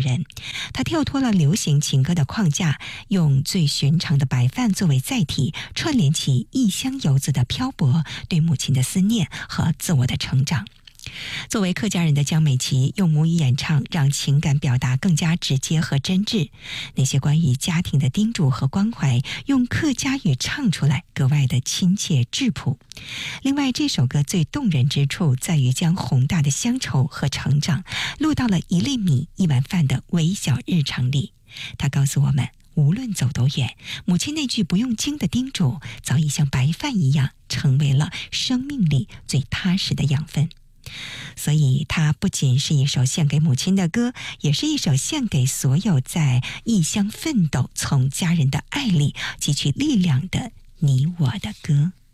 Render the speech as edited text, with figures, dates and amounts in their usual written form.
人。他跳脱了流行情歌的框架，用最寻常的白饭作为载体，串联起异乡游子的漂泊、对母亲的思念和自我的成长。作为客家人的江美琪用母语演唱，让情感表达更加直接和真挚。那些关于家庭的叮嘱和关怀，用客家语唱出来，格外的亲切质朴。另外，这首歌最动人之处在于将宏大的乡愁和成长录到了1粒米1碗饭的微小日常里。它告诉我们，无论走多远，母亲那句不用经的叮嘱，早已像白饭一样，成为了生命里最踏实的养分。所以它不仅是一首献给母亲的歌，也是一首献给所有在异乡奋斗、从家人的爱里汲取力量的你我的歌。